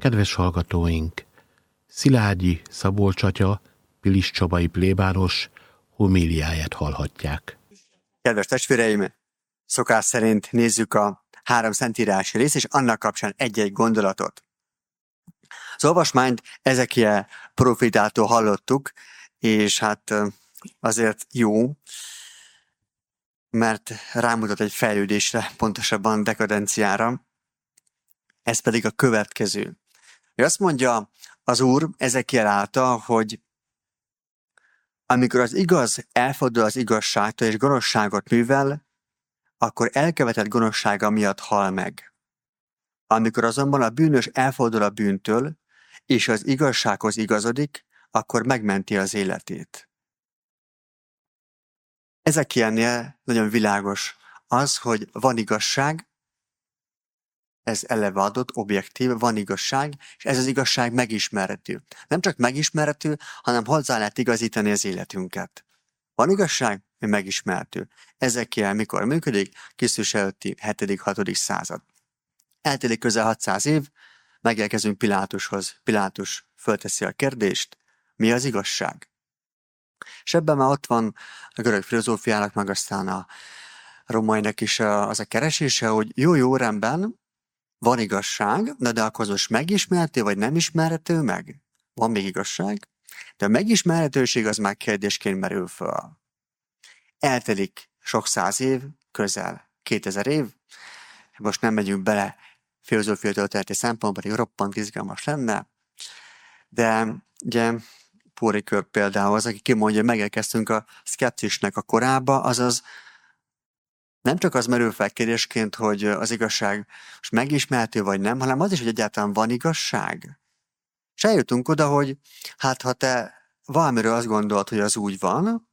Kedves hallgatóink! Szilágyi Szabolcs atya, Pilis Csabai plébános homíliáját hallhatják. Kedves testvéreim! Szokás szerint nézzük a 3 szentírási részt, és annak kapcsán egy-egy gondolatot. Az olvasmányt Ezekiel profétától hallottuk, és hát azért jó, mert rámutat egy fejlődésre, pontosabban dekadenciára. Ez pedig a következő. Azt mondja az Úr Ezekiel által, hogy amikor az igaz elfordul az igazságtól és gonoszságot művel, akkor elkövetett gonoszsága miatt hal meg. Amikor azonban a bűnös elfordul a bűntől, és az igazsághoz igazodik, akkor megmenti az életét. Ezekielnél nagyon világos az, hogy van igazság, ez eleve adott, objektív, van igazság, és ez az igazság megismerhető. Nem csak megismerhető, hanem hozzá lehet igazítani az életünket. Van igazság, hogy megismerhető. Ezekiel mikor működik? Krisztus előtti 7.-6. század. Eltelik közel 600 év, megérkezünk Pilátushoz. Pilátus fölteszi a kérdést, mi az igazság? És ebben már ott van a görög filozófiának, meg aztán a rómainak is az a keresése, hogy jó rendben, van igazság, de akkor most megismerhető, vagy nem ismerhető meg? Van még igazság, de a megismerhetőség az már kérdésként merül föl. Eltelik sok száz év, közel 2000 év, most nem megyünk bele filozófiai történeti szempontból, pedig roppant izgalmas lenne, de ugye Pórikör például az, aki kimondja, hogy megérkeztünk a szkepszisnek a korába, azaz nem csak az merül fel kérdésként, hogy az igazság most megismerhető vagy nem, hanem az is, hogy egyáltalán van igazság. És eljutunk oda, hogy hát ha te valamiről azt gondolod, hogy az úgy van,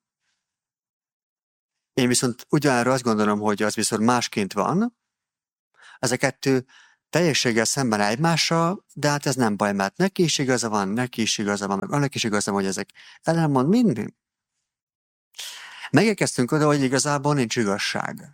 én viszont ugyanarról azt gondolom, hogy az viszont másként van, ez a kettő teljességgel szemben egymással, de hát ez nem baj, mert neki is igaza van, meg annak is igaza van, hogy ezek ellenmond minden. Megérkeztünk oda, hogy igazából nincs igazság.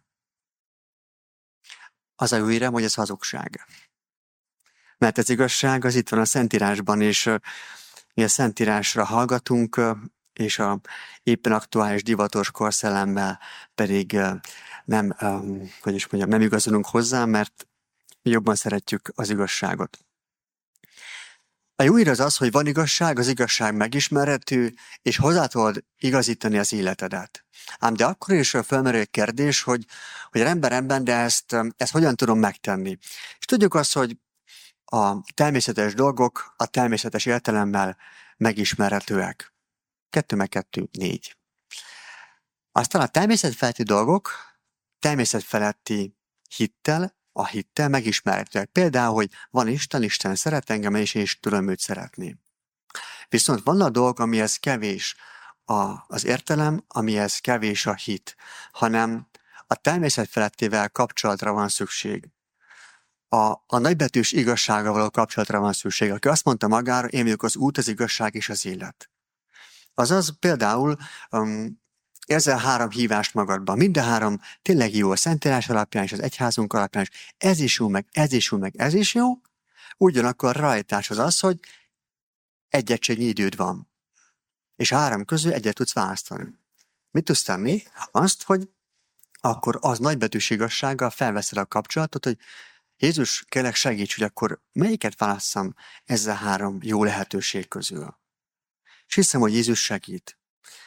Az a jó hírem, hogy ez hazugság. Mert az igazság az itt van a Szentírásban, és mi a Szentírásra hallgatunk, és a éppen aktuális divatos korszellemmel pedig nem igazolunk hozzá, mert mi jobban szeretjük az igazságot. A jó hír az, hogy van igazság, az igazság megismerhető, és hozzá tudod igazítani az életedet. Ám de akkor is felmerül egy kérdés, hogy rendben, de ezt hogyan tudom megtenni. És tudjuk azt, hogy a természetes dolgok a természetes értelemmel megismerhetőek. 2 meg 2, 4. Aztán a természetfeletti dolgok természetfeletti a hittel megismerhetőek. Például, hogy van Isten szeret engem, és én is tudom őt szeretni. Viszont van a dolg, amihez kevés az értelem, amihez kevés a hit, hanem a természet felettével kapcsolatra van szükség. A nagybetűs igazsággal való kapcsolatra van szükség. Aki azt mondta magára, én vagyok az út, az igazság és az élet. Azaz például érzel 3 hívást magadban. Mind a 3 tényleg jó a Szentírás alapján és az egyházunk alapján is. Ez is jó, meg ez is jó, meg ez is jó. Ugyanakkor rajtás az, hogy egy egységnyi időd van. És 3 közül egyet tudsz választani. Mit tudsz tenni? Azt, hogy akkor az nagybetűs igazsággal felveszed a kapcsolatot, hogy Jézus, kérlek segíts, hogy akkor melyiket válasszam ezzel 3 jó lehetőség közül. És hiszem, hogy Jézus segít.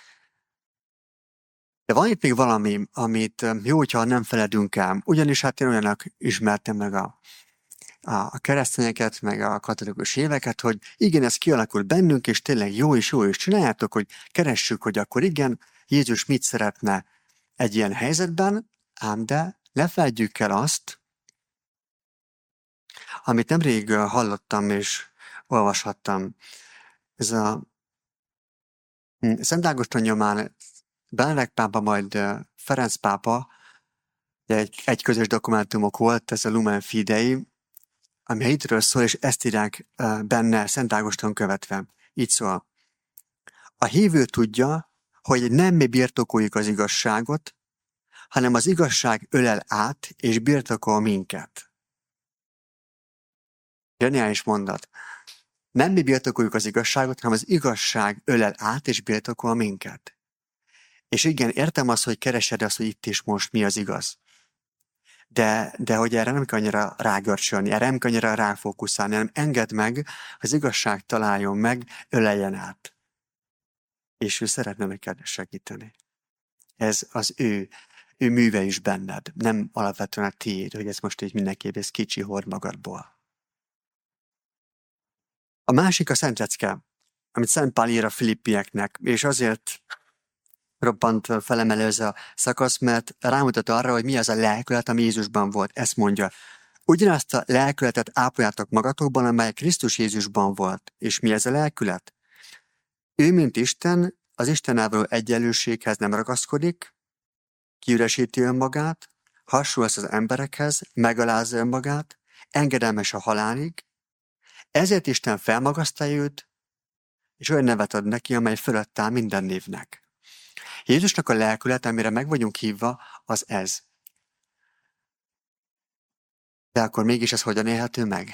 De van itt még valami, amit jó, hogyha nem feledünk el. Ugyanis hát én olyanak ismertem meg a keresztényeket, meg a katolikus éveket, hogy igen, ez kialakult bennünk, és tényleg jó is csináljátok, hogy keressük, hogy akkor igen, Jézus mit szeretne egy ilyen helyzetben, ám de ne feledjük el azt, amit nemrég hallottam és olvashattam. Ez a Szent Ágoston nyomán Benedek pápa, majd Ferenc pápa, egy közös dokumentumok volt, ez a Lumen Fidei, ami a hitről szól, és ezt írják benne Szent Ágoston követve. Így szól. A hívő tudja, hogy nem mi birtokoljuk az igazságot, hanem az igazság ölel át, és birtokol minket. Zseniális mondat. Nem mi birtokoljuk az igazságot, hanem az igazság ölel át és birtokol minket. És igen, értem azt, hogy keresed azt, hogy itt és most mi az igaz. De hogy erre nem kell annyira rágörcsölni, erre nem kell annyira ráfókuszálni, hanem engedd meg, az igazság találjon meg, öleljen át. És ő szeretne neked segíteni. Ez az ő műve is benned, nem alapvetően a tiéd, hogy ez most így mindenképp ez kicsi hord magadból. A másik a Szent Lecke, amit Szent Pál ír a filippieknek, és azért roppant felemelő ez a szakasz, mert rámutat arra, hogy mi az a lelkület, ami Jézusban volt. Ezt mondja. Ugyanazt a lelkületet ápoljátok magatokban, amely Krisztus Jézusban volt. És mi ez a lelkület? Ő, mint Isten, az Istennel való egyenlőséghez nem ragaszkodik, kiüresíti önmagát, hasonló az emberekhez, megalázza önmagát, engedelmes a halálig, ezért Isten felmagasztalja őt, és olyan nevet ad neki, amely fölött áll minden névnek. Jézusnak a lelkület, amire meg vagyunk hívva, az ez. De akkor mégis ez hogyan élhető meg?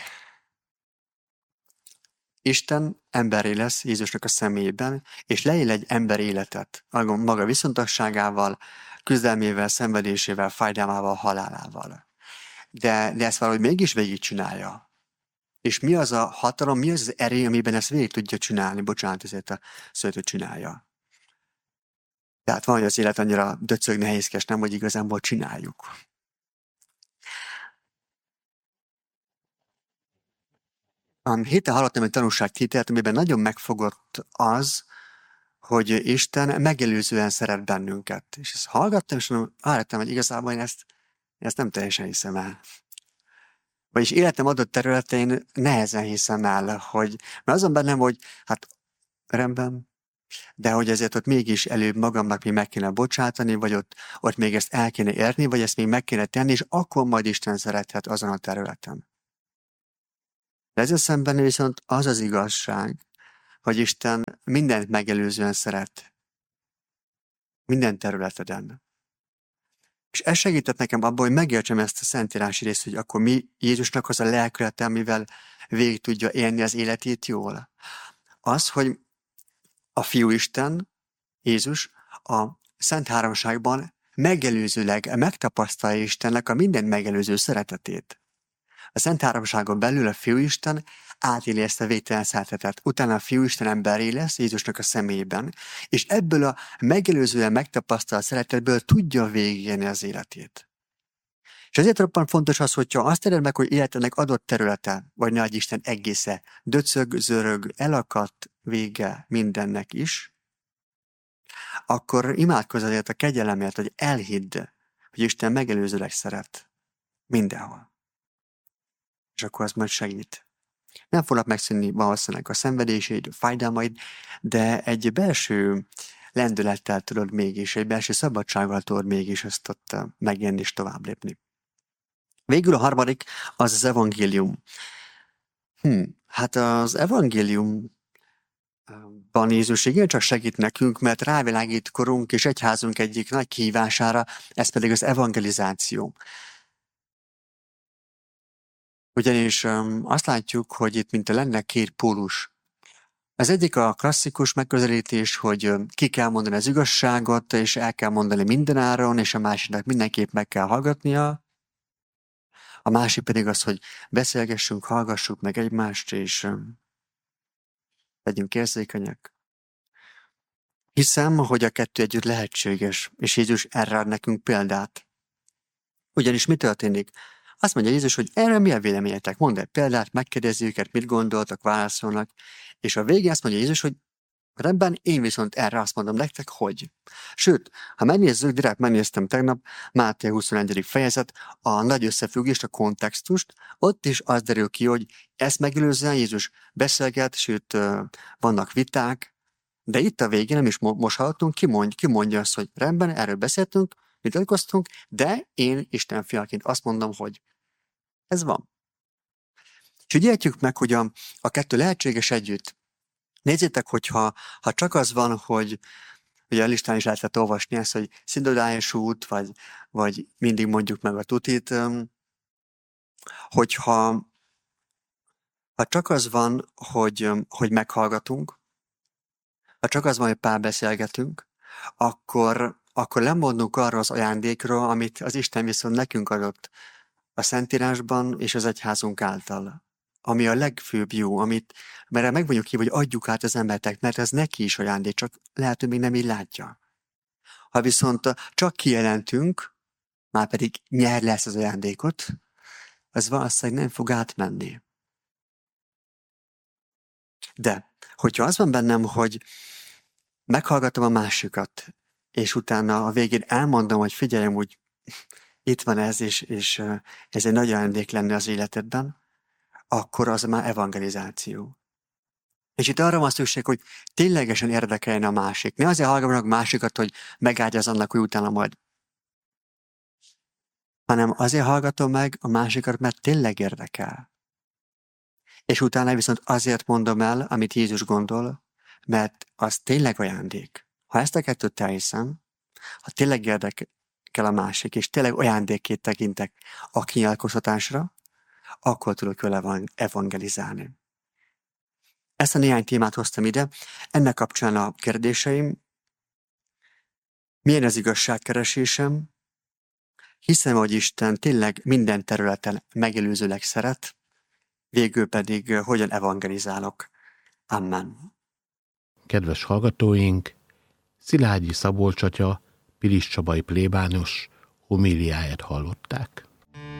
Isten emberré lesz Jézusnak a személyében, és leél egy ember életet, maga viszontagságával, küzdelmével, szenvedésével, fájdalmával, halálával. De ezt valahogy mégis végigcsinálja. És mi az a hatalom, mi az az erő, amiben ezt végig tudja csinálni? Bocsánat, ezért a szőtőt csinálja. Tehát van, hogy az élet annyira döcög nehézkes, nem, hogy igazából csináljuk. Héten hallottam egy tanúságtételt, amiben nagyon megfogott az, hogy Isten megelőzően szeret bennünket. És ezt hallgattam, és rájöttem, hogy igazából én ezt nem teljesen hiszem el. Vagyis életem adott területén nehezen hiszem el, hogy mert azon bennem, hogy hát rendben, de hogy ezért ott mégis előbb magamnak még meg kéne bocsátani, vagy ott még ezt el kéne érni, vagy ezt még meg kéne tenni, és akkor majd Isten szerethet azon a területen. De ezzel szemben viszont az az igazság, hogy Isten mindent megelőzően szeret. Minden területeden. És ez segített nekem abban, hogy megértsem ezt a szentírási részt, hogy akkor mi Jézusnak az a lelkülete, amivel végig tudja élni az életét jól. Az, hogy a Fiúisten, Jézus, a Szent Háromságban megelőzőleg megtapasztalja Istennek a minden megelőző szeretetét. A Szent Háromságon belül a Fiúisten átéli ezt a végtelen szeretetet. Utána a Fiúisten emberré lesz Jézusnak a személyében, és ebből a megelőzően megtapasztalt szeretetből tudja végigélni az életét. És ezért roppant fontos az, hogyha azt ered meg, hogy életednek adott területe, vagy ne adj Isten egésze, döcög, zörög, elakadt vége mindennek is, akkor imádkozz azért a kegyelemért, hogy elhidd, hogy Isten megelőzőleg szeret mindenhol. És akkor az majd segít. Nem fognak megszűnni valószínűleg a szenvedéseid, a fájdalmaid, de egy belső lendülettel tudod mégis, egy belső szabadsággal tudod mégis ezt ott megélni és tovább lépni. Végül a harmadik az az evangélium. Hát az evangéliumban Jézus igencsak segít nekünk, mert rávilágít korunk és egyházunk egyik nagy kihívására, ez pedig az evangelizáció. Ugyanis azt látjuk, hogy itt mint lenne két pólus. Az egyik a klasszikus megközelítés, hogy ki kell mondani az igazságot, és el kell mondani mindenáron, és a másiknak mindenképp meg kell hallgatnia. A másik pedig az, hogy beszélgessünk, hallgassuk meg egymást, és legyünk érzékenyek. Hiszem, hogy a kettő együtt lehetséges, és Jézus erre ad nekünk példát. Ugyanis mi történik? Azt mondja Jézus, hogy erre mi a véleményetek? Mondd egy példát, megkérdezi őket, mit gondoltak, válaszolnak, és a végén azt mondja Jézus, hogy rendben, én viszont erre azt mondom nektek, hogy. Sőt, ha megnézzük, direkt megnéztem tegnap, Máté 21. fejezet, a nagy összefüggést, a kontextust, ott is az derül ki, hogy ezt megelőzően Jézus beszélget, sőt, vannak viták, de itt a végén, nem is most hallottunk, ki mondja azt, hogy rendben, erről beszéltünk, vitatkoztunk, de én Isten fiaként azt mondom, hogy ez van. És úgy értjük meg, hogy a kettő lehetséges együtt. Nézzétek, hogyha csak az van, hogy ugye a listán is lehetett olvasni ezt, hogy szindodályos út, vagy mindig mondjuk meg a tutit, hogyha Ha csak az van, hogy meghallgatunk, ha csak az van, hogy párbeszélgetünk, akkor lemondunk arra az ajándékról, amit az Isten viszont nekünk adott a Szentírásban és az egyházunk által. Ami a legfőbb jó, mert meg vagyunk hívva, hogy adjuk át az embertek, mert ez neki is ajándék, csak lehet, hogy még nem így látja. Ha viszont csak kijelentünk, már pedig nyer lesz az ajándékot, az valószínűleg nem fog átmenni. De, hogyha az van bennem, hogy meghallgatom a másikat, és utána a végén elmondom, hogy figyeljem, úgy itt van ez, és ez egy nagy ajándék lenne az életedben, akkor az már evangelizáció. És itt arra van szükség, hogy ténylegesen érdekeljen a másik. Ne azért hallgatom a másikat, hogy megágyaz annak, hogy utána majd. Hanem azért hallgatom meg a másikat, mert tényleg érdekel. És utána viszont azért mondom el, amit Jézus gondol, mert az tényleg ajándék. Ha ezt a kettőt elhiszem, ha tényleg érdekel a másik, és tényleg ajándékként tekintek a kinyilatkoztatásra, akkor tudok vele evangelizálni. Ezt a néhány témát hoztam ide. Ennek kapcsán a kérdéseim: milyen az igazságkeresésem? Hiszem, hogy Isten tényleg minden területen megelőzőleg szeret, végül pedig hogyan evangelizálok. Amen. Kedves hallgatóink, Szilágyi Szabolcs atya Pilis Csabai plébános homíliáját hallották.